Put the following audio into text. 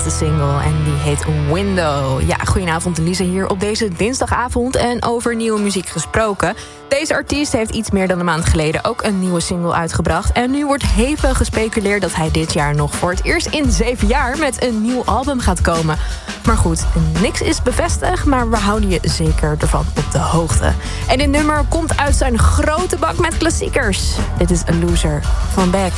laatste single en die heet Window. Ja, goedenavond, Lisa hier op deze dinsdagavond. En over nieuwe muziek gesproken. Deze artiest heeft iets meer dan een maand geleden ook een nieuwe single uitgebracht. En nu wordt hevig gespeculeerd dat hij dit jaar nog voor het eerst in 7 jaar met een nieuw album gaat komen. Maar goed, niks is bevestigd, maar we houden je zeker ervan op de hoogte. En dit nummer komt uit zijn grote bak met klassiekers. Dit is A Loser van Beck.